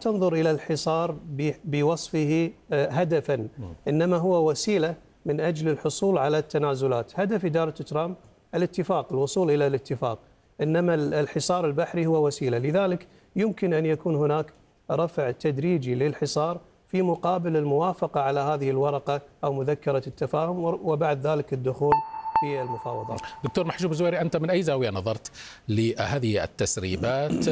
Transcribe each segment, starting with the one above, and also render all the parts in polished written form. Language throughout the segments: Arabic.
تنظر إلى الحصار بوصفه هدفا، إنما هو وسيلة من أجل الحصول على التنازلات. هدف إدارة ترامب الاتفاق، الوصول إلى الاتفاق، إنما الحصار البحري هو وسيلة. لذلك يمكن أن يكون هناك رفع تدريجي للحصار في مقابل الموافقة على هذه الورقة أو مذكرة التفاهم، وبعد ذلك الدخول في المفاوضات. دكتور محجوب زويري، أنت من أي زاوية نظرت لهذه التسريبات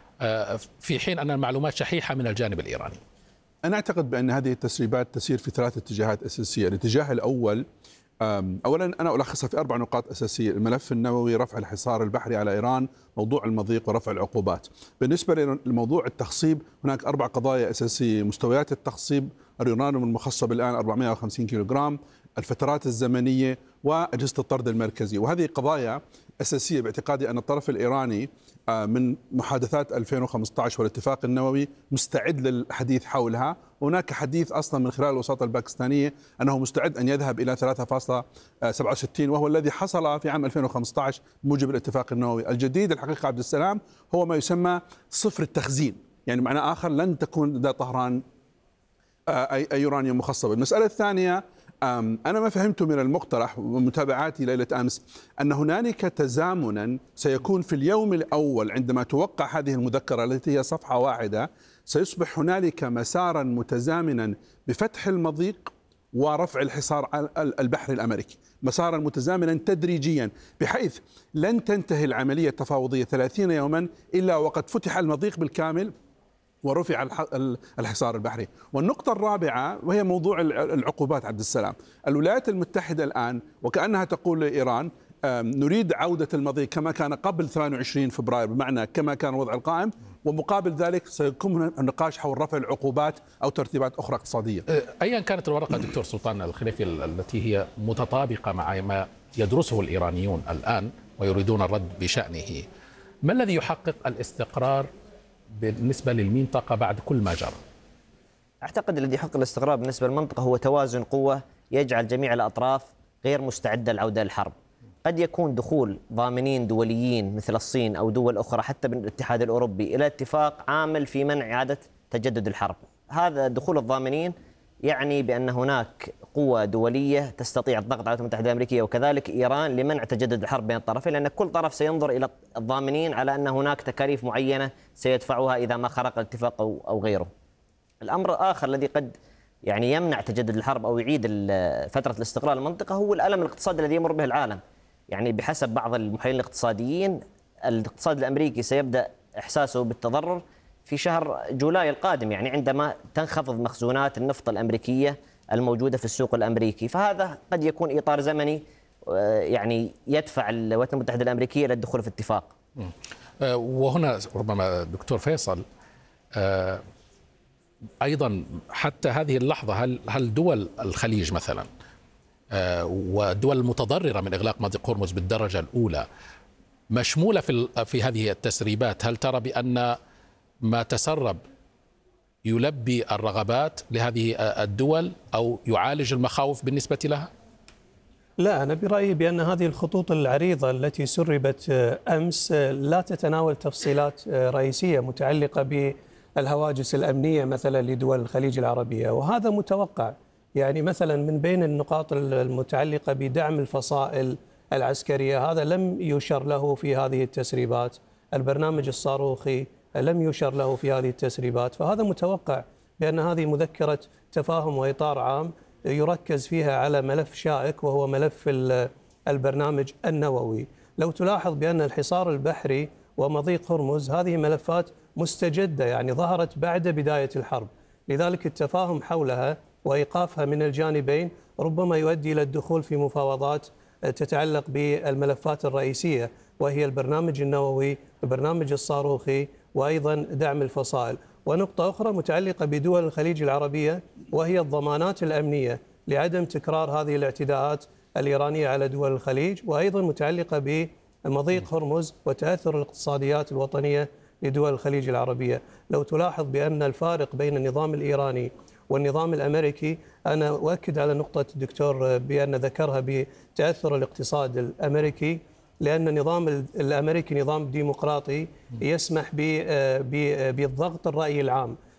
في حين أن المعلومات شحيحة من الجانب الإيراني؟ أنا أعتقد بأن هذه التسريبات تسير في 3 اتجاهات أساسية. الاتجاه الأول، أولا أنا ألخصها في 4 نقاط أساسية: الملف النووي، رفع الحصار البحري على إيران، موضوع المضيق، ورفع العقوبات. بالنسبة لموضوع التخصيب هناك 4 قضايا أساسية: مستويات التخصيب، اليورانيوم المخصب الآن 450 كيلوغرام، الفترات الزمنية، وأجهزة الطرد المركزي. وهذه قضايا أساسية باعتقادي أن الطرف الإيراني من محادثات 2015 والاتفاق النووي مستعد للحديث حولها. هناك حديث أصلا من خلال الوساطة الباكستانية أنه مستعد أن يذهب إلى 3.67، وهو الذي حصل في عام 2015 بموجب الاتفاق النووي. الجديد الحقيقة عبد السلام هو ما يسمى صفر التخزين، يعني معنى آخر لن تكون لدى طهران أي يورانيوم مخصب. المسألة الثانية، أنا ما فهمت من المقترح ومتابعاتي ليلة أمس أن هنالك تزامنا سيكون في اليوم الأول عندما توقع هذه المذكرة التي هي صفحة واحدة، سيصبح هنالك مسارا متزامنا بفتح المضيق ورفع الحصار البحري الأمريكي، مسارا متزامنا تدريجيا، بحيث لن تنتهي العملية التفاوضية 30 يوما إلا وقد فتح المضيق بالكامل ورفع الحصار البحري. والنقطة الرابعة وهي موضوع العقوبات عبد السلام. الولايات المتحدة الآن وكأنها تقول لإيران نريد عودة المضيق كما كان قبل 28 فبراير، بمعنى كما كان الوضع القائم، ومقابل ذلك سيكون النقاش حول رفع العقوبات أو ترتيبات أخرى اقتصادية. أيا كانت الورقة دكتور سلطان الخليفي التي هي متطابقة مع ما يدرسه الإيرانيون الآن ويريدون الرد بشأنه، ما الذي يحقق الاستقرار بالنسبة للمنطقة بعد كل ما جرى؟ أعتقد الذي يحقق الاستقرار بالنسبة للمنطقة هو توازن قوة يجعل جميع الأطراف غير مستعدة للعودة للحرب. قد يكون دخول ضامنين دوليين مثل الصين أو دول أخرى حتى من الاتحاد الأوروبي إلى اتفاق عامل في منع إعادة تجدد الحرب. هذا دخول الضامنين يعني بأن هناك قوة دولية تستطيع الضغط على الولايات المتحدة الأمريكية وكذلك إيران لمنع تجدد الحرب بين الطرفين، لأن كل طرف سينظر إلى الضامنين على أن هناك تكاليف معينة سيدفعها إذا ما خرق الاتفاق أو غيره. الأمر الآخر الذي قد يعني يمنع تجدد الحرب أو يعيد فترة الاستقرار للمنطقة هو الألم الاقتصادي الذي يمر به العالم. يعني بحسب بعض المحللين الاقتصاديين الاقتصاد الأمريكي سيبدأ إحساسه بالتضرر في شهر جولاي القادم، يعني عندما تنخفض مخزونات النفط الأمريكية الموجودة في السوق الأمريكي. فهذا قد يكون إطار زمني يعني يدفع الولايات المتحدة الأمريكية إلى الدخول في اتفاق. وهنا ربما دكتور فيصل أيضا حتى هذه اللحظة هل دول الخليج مثلا والدول المتضررة من إغلاق مضيق هرمز بالدرجة الأولى مشمولة في هذه التسريبات؟ هل ترى بأن ما تسرب يلبي الرغبات لهذه الدول أو يعالج المخاوف بالنسبة لها؟ لا، أنا برأيي بأن هذه الخطوط العريضة التي سربت أمس لا تتناول تفصيلات رئيسية متعلقة بالهواجس الأمنية مثلا لدول الخليج العربية، وهذا متوقع. يعني مثلا من بين النقاط المتعلقة بدعم الفصائل العسكرية هذا لم يشر له في هذه التسريبات، البرنامج الصاروخي لم يشر له في هذه التسريبات، فهذا متوقع بأن هذه مذكرة تفاهم وإطار عام يركز فيها على ملف شائك وهو ملف البرنامج النووي. لو تلاحظ بأن الحصار البحري ومضيق هرمز هذه ملفات مستجدة، يعني ظهرت بعد بداية الحرب، لذلك التفاهم حولها وإيقافها من الجانبين ربما يؤدي إلى الدخول في مفاوضات تتعلق بالملفات الرئيسية وهي البرنامج النووي، البرنامج الصاروخي، وأيضا دعم الفصائل. ونقطة أخرى متعلقة بدول الخليج العربية وهي الضمانات الأمنية لعدم تكرار هذه الاعتداءات الإيرانية على دول الخليج، وأيضا متعلقة بمضيق هرمز وتأثر الاقتصاديات الوطنية لدول الخليج العربية. لو تلاحظ بأن الفارق بين النظام الإيراني والنظام الأمريكي، أنا أؤكد على نقطة الدكتور بأن ذكرها بتأثر الاقتصاد الأمريكي، لأن النظام الأمريكي نظام ديمقراطي يسمح بالضغط الرأي العام،